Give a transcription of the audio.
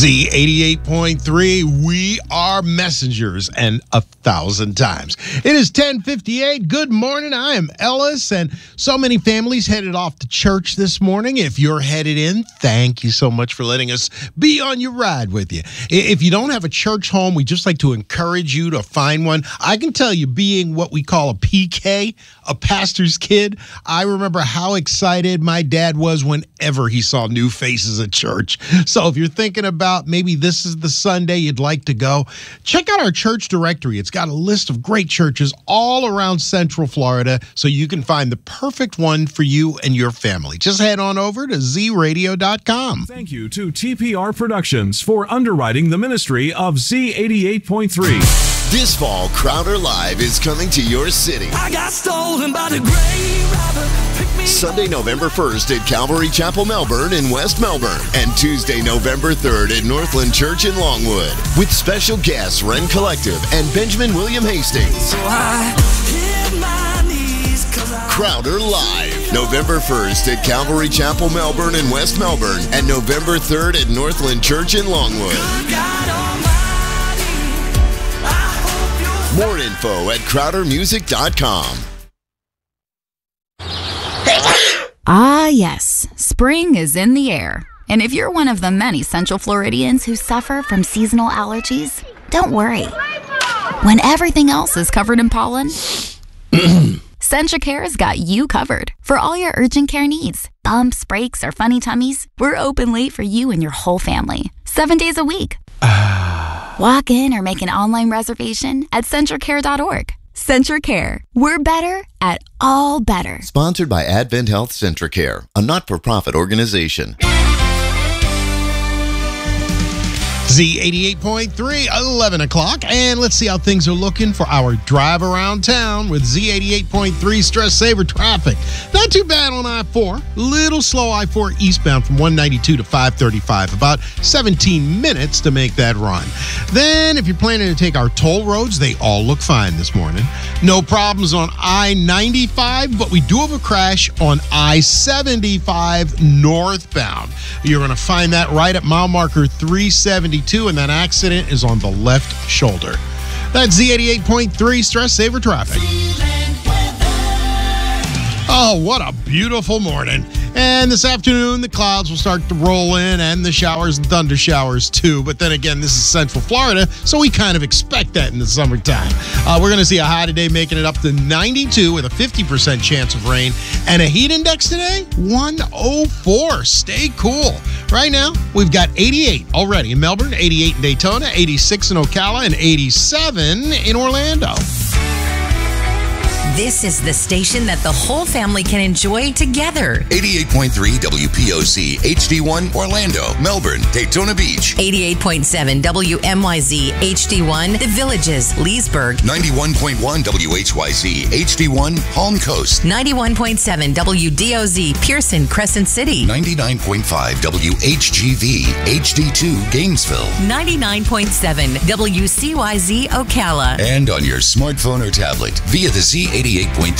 Z88.3, we are messengers and 1,000 times. It is 10:58. Good morning. I am Ellis, and so many families headed off to church this morning. If you're headed in, thank you so much for letting us be on your ride with you. If you don't have a church home, we just like to encourage you to find one. I can tell you, being what we call a PK, a pastor's kid, I remember how excited my dad was whenever he saw new faces at church. So if you're thinking about maybe this is the Sunday you'd like to go, check out our church directory. It's got a list of great churches all around Central Florida, so you can find the perfect one for you and your family. Just head on over to zradio.com. Thank you to TPR Productions for underwriting the ministry of Z88.3. This fall, Crowder Live is coming to your city. I got stolen by the gray robber. Sunday, November 1st at Calvary Chapel, Melbourne in West Melbourne. And Tuesday, November 3rd at Northland Church in Longwood. With special guests Ren Collective and Benjamin William Hastings. So I hit my knees 'cause Crowder Live. November 1st at Calvary Chapel, Melbourne in West Melbourne. And November 3rd at Northland Church in Longwood. More info at crowdermusic.com. Ah, yes. Spring is in the air. And if you're one of the many Central Floridians who suffer from seasonal allergies, don't worry. When everything else is covered in pollen, CentraCare's got you covered for all your urgent care needs. Bumps, breaks, or funny tummies, we're open late for you and your whole family, 7 days a week. Walk in or make an online reservation at CentraCare.org. CentraCare. We're better at all better. Sponsored by Advent Health CentraCare, a not-for-profit organization. Z88.3, 11 o'clock, and let's see how things are looking for our drive around town with Z88.3 Stress Saver traffic. Not too bad on I-4, little slow I-4 eastbound from 192 to 535, about 17 minutes to make that run. Then, if you're planning to take our toll roads, they all look fine this morning. No problems on I-95, but we do have a crash on I-75 northbound. You're going to find that right at mile marker 372, and that accident is on the left shoulder. That's Z88.3 Stress Saver traffic. Oh, what a beautiful morning. And this afternoon, the clouds will start to roll in, and the showers and thunder showers too. But then again, this is Central Florida, so we kind of expect that in the summertime. We're going to see a high today making it up to 92 with a 50% chance of rain. And a heat index today, 104. Stay cool. Right now, we've got 88 already in Melbourne, 88 in Daytona, 86 in Ocala, and 87 in Orlando. This is the station that the whole family can enjoy together. 88.3 WPOC, HD1, Orlando, Melbourne, Daytona Beach. 88.7 WMYZ, HD1, The Villages, Leesburg. 91.1 WHYZ, HD1, Palm Coast. 91.7 WDOZ, Pearson, Crescent City. 99.5 WHGV, HD2, Gainesville. 99.7 WCYZ, Ocala. And on your smartphone or tablet via the Z88.3